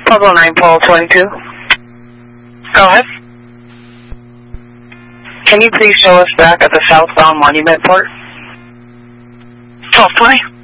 Puzzle 9, Pole 22. Go ahead. Can you please show us back at the southbound Monument Port? 1220.